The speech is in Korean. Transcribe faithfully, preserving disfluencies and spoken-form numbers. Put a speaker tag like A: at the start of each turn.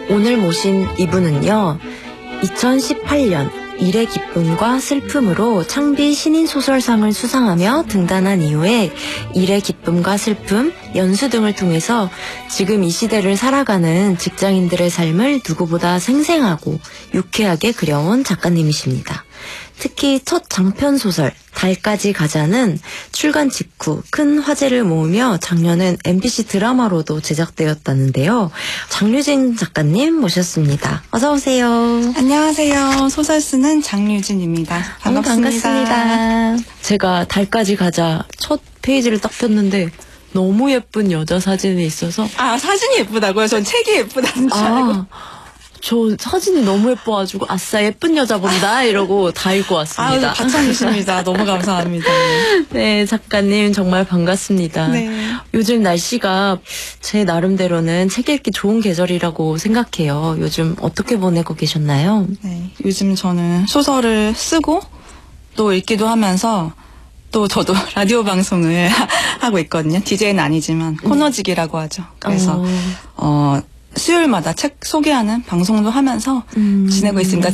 A: 오늘 모신 이분은요, 이천십팔 년 일의 기쁨과 슬픔으로 창비 신인소설상을 수상하며 등단한 이후에 일의 기쁨과 슬픔, 연수 등을 통해서 지금 이 시대를 살아가는 직장인들의 삶을 누구보다 생생하고 유쾌하게 그려온 작가님이십니다. 특히 첫 장편소설 달까지 가자는 출간 직후 큰 화제를 모으며 작년엔 엠비씨 드라마로도 제작되었다는데요. 장류진 작가님 모셨습니다. 어서 오세요.
B: 안녕하세요. 소설 쓰는 장류진입니다. 반갑습니다.
A: 반갑습니다. 제가 달까지 가자 첫 페이지를 딱 폈는데 너무 예쁜 여자 사진이 있어서
B: 아, 사진이 예쁘다고요? 전 책이 예쁘다는 줄 알고.
A: 아, 저 사진이 너무 예뻐가지고 아싸 예쁜 여자 본다 이러고 다 읽고 왔습니다.
B: 아, 박찬주십니다. 너무 감사합니다.
A: 네, 작가님 정말 반갑습니다.
B: 네.
A: 요즘 날씨가 제 나름대로는 책 읽기 좋은 계절이라고 생각해요. 요즘 어떻게 보내고 계셨나요?
B: 네. 요즘 저는 소설을 쓰고 또 읽기도 하면서 또 저도 라디오 방송을 하고 있거든요. 디제이는 아니지만 코너직이라고 하죠. 그래서
A: 어...
B: 어 수요일마다 책 소개하는 방송도 하면서 음... 지내고 있습니다.